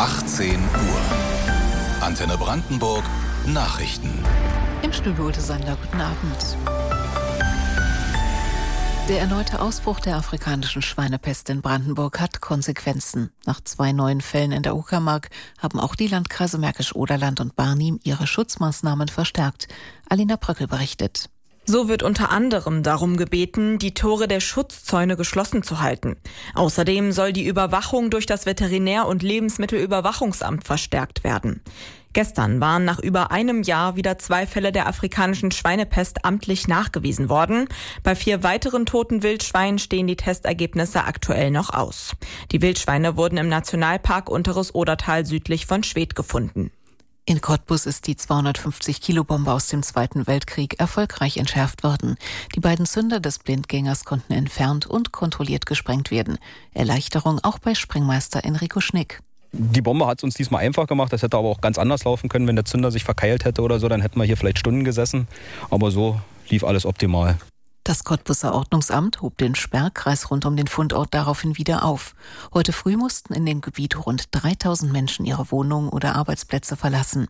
18 Uhr. Antenne Brandenburg Nachrichten. Im Studio Ute Sander, guten Abend. Der erneute Ausbruch der afrikanischen Schweinepest in Brandenburg hat Konsequenzen. Nach 2 neuen Fällen in der Uckermark haben auch die Landkreise Märkisch-Oderland und Barnim ihre Schutzmaßnahmen verstärkt. Alina Bröckel berichtet. So wird unter anderem darum gebeten, die Tore der Schutzzäune geschlossen zu halten. Außerdem soll die Überwachung durch das Veterinär- und Lebensmittelüberwachungsamt verstärkt werden. Gestern waren nach über einem Jahr wieder 2 Fälle der afrikanischen Schweinepest amtlich nachgewiesen worden. Bei 4 weiteren toten Wildschweinen stehen die Testergebnisse aktuell noch aus. Die Wildschweine wurden im Nationalpark Unteres Odertal südlich von Schwedt gefunden. In Cottbus ist die 250-Kilo-Bombe aus dem Zweiten Weltkrieg erfolgreich entschärft worden. Die beiden Zünder des Blindgängers konnten entfernt und kontrolliert gesprengt werden. Erleichterung auch bei Sprengmeister Enrico Schnick. Die Bombe hat es uns diesmal einfach gemacht. Das hätte aber auch ganz anders laufen können. Wenn der Zünder sich verkeilt hätte oder so, dann hätten wir hier vielleicht Stunden gesessen. Aber so lief alles optimal. Das Cottbuser Ordnungsamt hob den Sperrkreis rund um den Fundort daraufhin wieder auf. Heute früh mussten in dem Gebiet rund 3000 Menschen ihre Wohnungen oder Arbeitsplätze verlassen.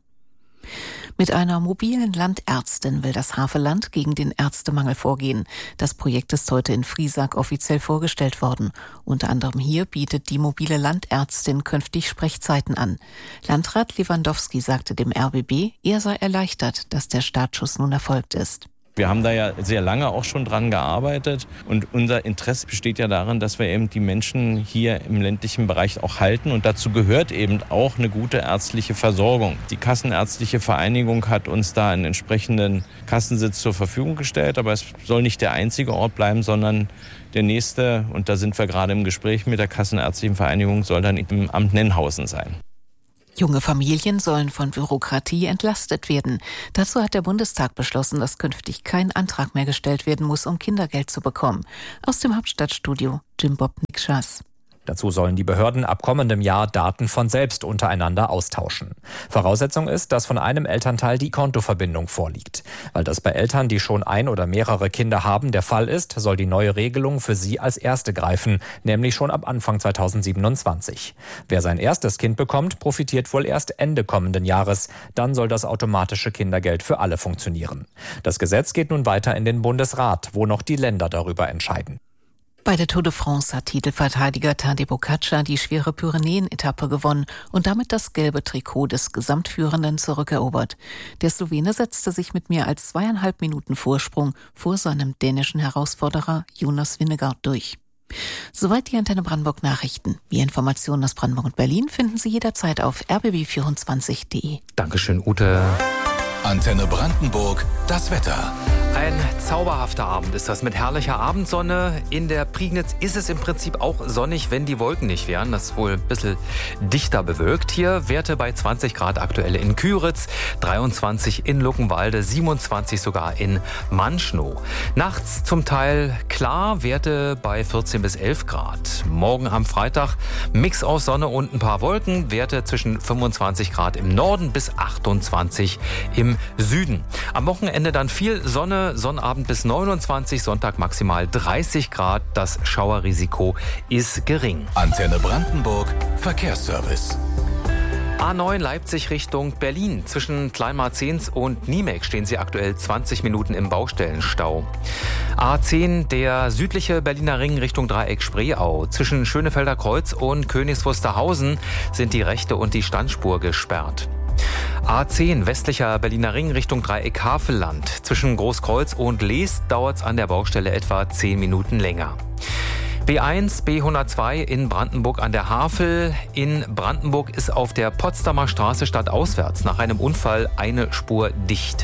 Mit einer mobilen Landärztin will das Havelland gegen den Ärztemangel vorgehen. Das Projekt ist heute in Friesack offiziell vorgestellt worden. Unter anderem hier bietet die mobile Landärztin künftig Sprechzeiten an. Landrat Lewandowski sagte dem RBB, er sei erleichtert, dass der Startschuss nun erfolgt ist. Wir haben da ja sehr lange auch schon dran gearbeitet und unser Interesse besteht ja darin, dass wir eben die Menschen hier im ländlichen Bereich auch halten und dazu gehört eben auch eine gute ärztliche Versorgung. Die Kassenärztliche Vereinigung hat uns da einen entsprechenden Kassensitz zur Verfügung gestellt, aber es soll nicht der einzige Ort bleiben, sondern der nächste, und da sind wir gerade im Gespräch mit der Kassenärztlichen Vereinigung, soll dann im Amt Nennhausen sein. Junge Familien sollen von Bürokratie entlastet werden. Dazu hat der Bundestag beschlossen, dass künftig kein Antrag mehr gestellt werden muss, um Kindergeld zu bekommen. Aus dem Hauptstadtstudio Jim Bob Nikschas. Dazu sollen die Behörden ab kommendem Jahr Daten von selbst untereinander austauschen. Voraussetzung ist, dass von einem Elternteil die Kontoverbindung vorliegt. Weil das bei Eltern, die schon 1 oder mehrere Kinder haben, der Fall ist, soll die neue Regelung für sie als erste greifen, nämlich schon ab Anfang 2027. Wer sein erstes Kind bekommt, profitiert wohl erst Ende kommenden Jahres. Dann soll das automatische Kindergeld für alle funktionieren. Das Gesetz geht nun weiter in den Bundesrat, wo noch die Länder darüber entscheiden. Bei der Tour de France hat Titelverteidiger Tadej Pogačar die schwere Pyrenäen-Etappe gewonnen und damit das gelbe Trikot des Gesamtführenden zurückerobert. Der Slowene setzte sich mit mehr als 2,5 Minuten Vorsprung vor seinem dänischen Herausforderer Jonas Vingegaard durch. Soweit die Antenne Brandenburg Nachrichten. Mehr Informationen aus Brandenburg und Berlin finden Sie jederzeit auf rbb24.de. Dankeschön, Ute. Antenne Brandenburg, das Wetter. Ein zauberhafter Abend ist das mit herrlicher Abendsonne. In der Prignitz ist es im Prinzip auch sonnig, wenn die Wolken nicht wären. Das ist wohl ein bisschen dichter bewölkt hier. Werte bei 20 Grad aktuell in Küritz, 23 in Luckenwalde, 27 sogar in Manschnow. Nachts zum Teil klar, Werte bei 14 bis 11 Grad. Morgen am Freitag Mix aus Sonne und ein paar Wolken. Werte zwischen 25 Grad im Norden bis 28 im Süden. Am Wochenende dann viel Sonne. Sonnabend bis 29, Sonntag maximal 30 Grad. Das Schauerrisiko ist gering. Antenne Brandenburg Verkehrsservice. A9 Leipzig Richtung Berlin. Zwischen Kleinmarzens und Niemek stehen Sie aktuell 20 Minuten im Baustellenstau. A10 der südliche Berliner Ring Richtung Dreieck Spreeau. Zwischen Schönefelder Kreuz und Königs Wusterhausen sind die rechte und die Standspur gesperrt. A10 westlicher Berliner Ring Richtung Dreieck Havelland. Zwischen Großkreuz und Leest dauert es an der Baustelle etwa 10 Minuten länger. B1, B102 in Brandenburg an der Havel. In Brandenburg ist auf der Potsdamer Straße stadtauswärts nach einem Unfall eine Spur dicht.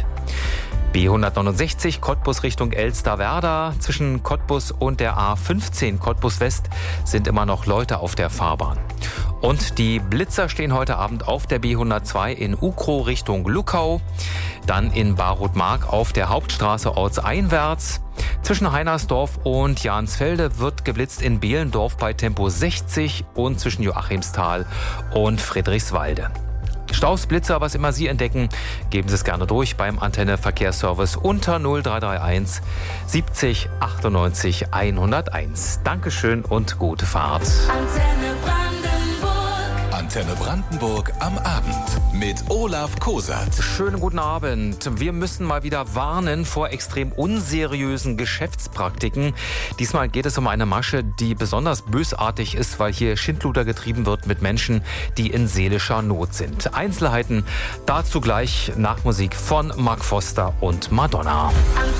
B169 Cottbus Richtung Elsterwerda. Zwischen Cottbus und der A15 Cottbus West sind immer noch Leute auf der Fahrbahn. Und die Blitzer stehen heute Abend auf der B102 in Ukrow Richtung Luckau. Dann in Barrothmark auf der Hauptstraße ortseinwärts. Zwischen Heinersdorf und Jansfelde wird geblitzt in Behlendorf bei Tempo 60 und zwischen Joachimsthal und Friedrichswalde. Staus, Blitzer, was immer Sie entdecken, geben Sie es gerne durch beim Antenne Verkehrsservice unter 0331 70 98 101. Dankeschön und gute Fahrt. Antenne Brandenburg. Antenne Brandenburg am Abend mit Olaf Kosat. Schönen guten Abend. Wir müssen mal wieder warnen vor extrem unseriösen Geschäftspraktiken. Diesmal geht es um eine Masche, die besonders bösartig ist, weil hier Schindluder getrieben wird mit Menschen, die in seelischer Not sind. Einzelheiten dazu gleich nach Musik von Mark Foster und Madonna.